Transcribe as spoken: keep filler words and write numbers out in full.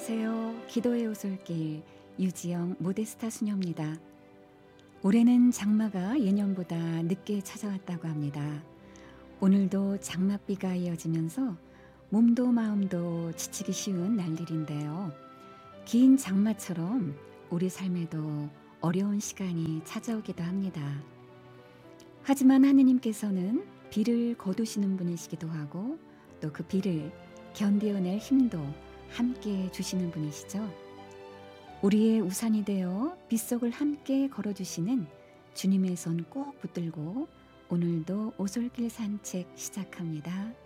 안녕하세요. 기도의 오솔길 유지영 모데스타 수녀입니다. 올해는 장마가 예년보다 늦게 찾아왔다고 합니다. 오늘도 장맛비가 이어지면서 몸도 마음도 지치기 쉬운 날들인데요. 긴 장마처럼 우리 삶에도 어려운 시간이 찾아오기도 합니다. 하지만 하느님께서는 비를 거두시는 분이시기도 하고 또 그 비를 견디어낼 힘도 함께 주시는 분이시죠. 우리의 우산이 되어 빗속을 함께 걸어주시는 주님의 손 꼭 붙들고 오늘도 오솔길 산책 시작합니다.